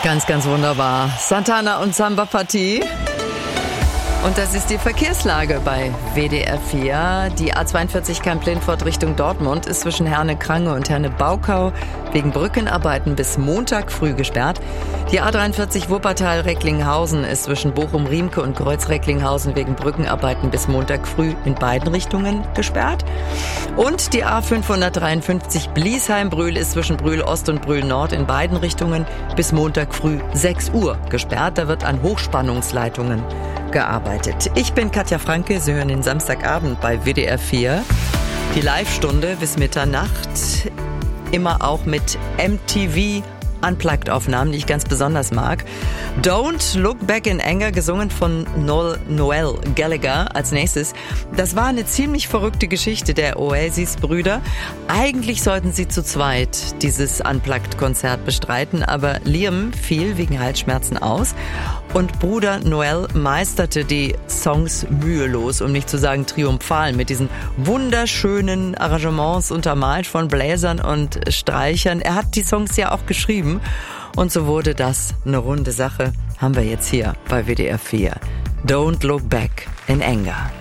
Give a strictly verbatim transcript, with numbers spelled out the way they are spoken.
Ganz, ganz wunderbar. Santana und Samba Partie. Und das ist die Verkehrslage bei W D R vier. Die A zweiundvierzig Kemplinfort Richtung Dortmund ist zwischen Herne-Krange und Herne-Baukau wegen Brückenarbeiten bis Montag früh gesperrt. Die A dreiundvierzig Wuppertal-Recklinghausen ist zwischen Bochum-Riemke und Kreuz-Recklinghausen wegen Brückenarbeiten bis Montag früh in beiden Richtungen gesperrt. Und die A fünfhundertdreiundfünfzig Bliesheim-Brühl ist zwischen Brühl-Ost und Brühl-Nord in beiden Richtungen bis Montag früh sechs Uhr gesperrt. Da wird an Hochspannungsleitungen gearbeitet. Ich bin Katja Franke, Sie hören den Samstagabend bei W D R vier. Die Live-Stunde bis Mitternacht, immer auch mit M T V Unplugged-Aufnahmen, die ich ganz besonders mag. Don't Look Back in Anger, gesungen von Noel, Noel Gallagher als nächstes. Das war eine ziemlich verrückte Geschichte der Oasis-Brüder. Eigentlich sollten sie zu zweit dieses Unplugged-Konzert bestreiten, aber Liam fiel wegen Halsschmerzen aus und Bruder Noel meisterte die Songs mühelos, um nicht zu sagen triumphal, mit diesen wunderschönen Arrangements untermalt von Bläsern und Streichern. Er hat die Songs ja auch geschrieben. Und so wurde das eine runde Sache. Haben wir jetzt hier bei W D R vier. Don't Look Back in Anger.